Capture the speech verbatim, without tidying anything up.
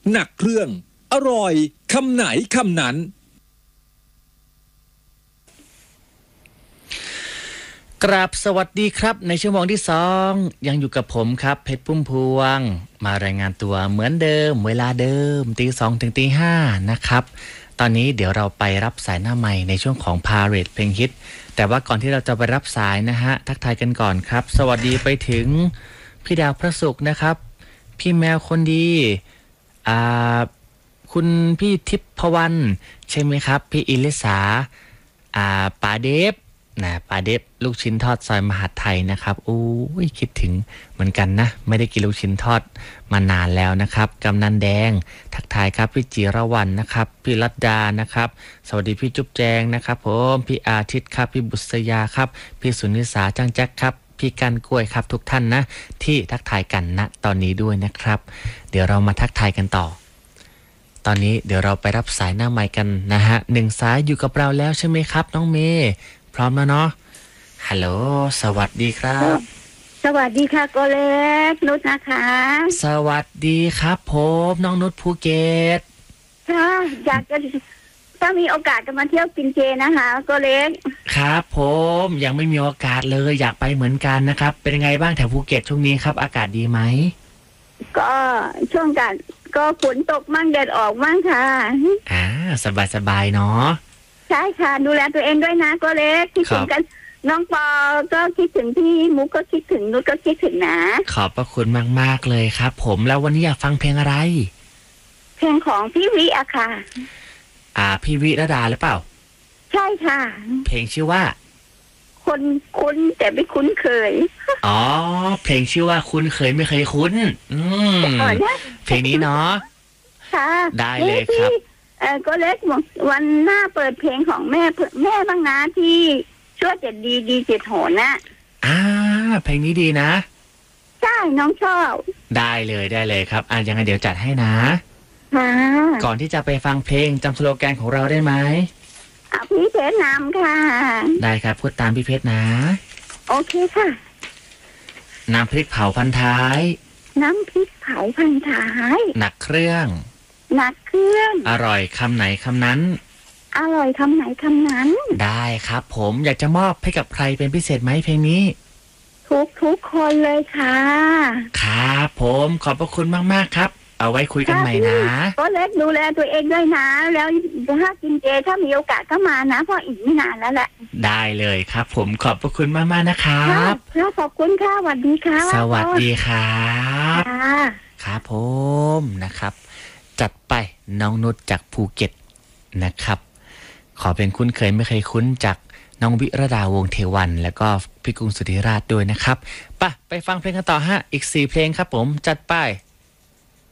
หนักเครื่องอร่อยคำไหนคำนั้นกราบสวัสดีครับในชั่วโมงที่สองยังอยู่กับผมครับเพชรพุ่มพวงมารายงานตัวเหมือนเดิมเวลาเดิมตีสองถึงตีห้านะครับตอนนี้เดี๋ยวเราไปรับสายหน้าใหม่ในช่วงของพาเรดเพลงฮิตแต่ว่าก่อนที่เราจะไปรับสายนะฮะทักทายกันก่อนครับสวัสดีไปถึงพี่ดาวพระศุกร์นะครับพี่แมวคนดีอ่าคุณพี่ทิพวรรณใช่ไหมครับพี่อิลิสาอ่าป๋าเดฟนะป๋าเดฟลูกชิ้นทอดซอยมหาดไทยนะครับโอ้ยคิดถึงเหมือนกันนะไม่ได้กินลูกชิ้นทอดมานานแล้วนะครับกำนันแดงทักทายครับพี่จิรวรรณนะครับพี่รัตดานะครับสวัสดีพี่จุ๊บแจงนะครับผมพี่อาทิตย์ครับพี่บุษยาครับพี่สุนิสาจังแจ็คครับพี่กันกล้วยครับทุกท่านนะที่ทักทายกันณตอนนี้ด้วยนะครับเดี๋ยวเรามาทักทายกันต่อตอนนี้เดี๋ยวเราไปรับสายหน้าไมค์กันนะฮะหนึ่งสายอยู่กับเราแล้วใช่ไหมครับน้องเมย์พร้อมแล้วเนาะฮัลโหลสวัสดีครับสวัสดีค่ะโกเล็กนุชนะคะสวัสดีครับผมน้องนุชภูเก็ตค่ะอยากจะถ้ามีโอกาสจะมาเที่ยวกินเจนะคะโกเล็กครับผมยังไม่มีโอกาสเลยอยากไปเหมือนกันนะครับเป็นยังไงบ้างแถวภูเก็ตช่วงนี้ครับอากาศดีไหมก็ช่วงกันก็ฝนตกมั่งแดดออกมั่งค่ะอ่าสบายสบายเนาะใช่ค่ะดูแลตัวเองด้วยนะโกเล็กคิดถึงกันน้องปอก็คิดถึงพี่มุกก็คิดถึงนุชก็คิดถึงนะขอบพระคุณมากๆเลยครับผมแล้ววันนี้อยากฟังเพลงอะไรเพลงของพี่วิอะค่ะอ่าพี่วิระดาหรือเปล่าใช่ค่ะเพลงชื่อว่าคนคุ้นแต่ไม่คุ้นเคยอ๋อเพลงชื่อว่าคุ้นเคยไม่เคยคุ้นอืมเพลงนี้เนาะค่ะได้เลยครับเออก็เล็กวันหน้าเปิดเพลงของแม่แม่บ้างนะที่ช่วยเจ็ดดีดีเจ็ดโหนนะอ่าเพลงนี้ดีนะใช่น้องชอบได้เลยได้เลยครับอ่ะยังไงเดี๋ยวจัดให้นะค่ะก่อนที่จะไปฟังเพลงจำสโลแกนของเราได้ไหมอ่ะพี่เพชรนำค่ะได้ครับพูดตามพี่เพชรนะโอเคค่ะน้ำพริกเผาพันท้ายน้ำพริกเผาพันท้ายหนักเครื่องหนักเครื่องอร่อยคำไหนคำนั้นอร่อยคำไหนคำนั้นได้ครับผมอยากจะมอบให้กับใครเป็นพิเศษไหมเพลงนี้ทุกทุกคนเลยค่ะครับผมขอบพระคุณมากๆครับเอาไว้คุยกันใหม่นะก็เล็กดูแลตัวเองด้วยนะแล้วถ้ากินเจถ้ามีโอกาสก็มานะเพราะอีกไม่นานแล้วแหละได้เลยครับผมขอบพระคุณมากๆนะครับค่ะขอบคุณค่ะสวัสดีค่ะสวัสดีครับครับผมนะครับจัดไปน้องนุชจากภูเก็ตนะครับขอเป็นคุ้นเคยไม่เคยคุ้นจากน้องวิรดาวงเทวันแล้วก็พี่กุ้งสุธิราชด้วยนะครับไปไปฟังเพลงกันต่อฮะอีกสี่เพลงครับผมจัดไป